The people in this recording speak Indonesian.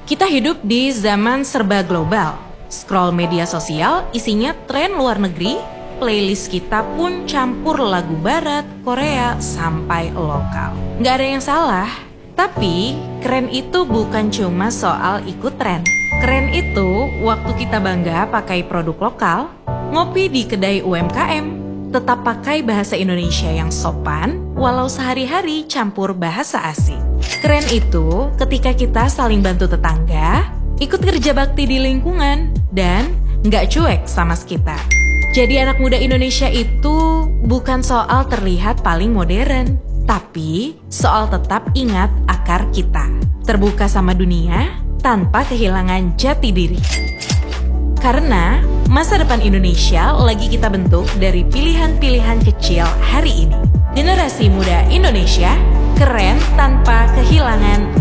Kita hidup di zaman serba global. Scroll media sosial isinya tren luar negeri, playlist kita pun campur lagu barat, Korea, sampai lokal. Nggak ada yang salah, tapi keren itu bukan cuma soal ikut tren. Keren itu waktu kita bangga pakai produk lokal, ngopi di kedai UMKM, tetap pakai bahasa Indonesia yang sopan, walau sehari-hari campur bahasa asing. Keren itu ketika kita saling bantu tetangga, ikut kerja bakti di lingkungan, dan nggak cuek sama sekitar. Jadi anak muda Indonesia itu bukan soal terlihat paling modern, tapi soal tetap ingat akar kita. Terbuka sama dunia, tanpa kehilangan jati diri. Karena masa depan Indonesia lagi kita bentuk dari pilihan-pilihan kecil hari ini. Generasi muda Indonesia, keren tanpa kehilangan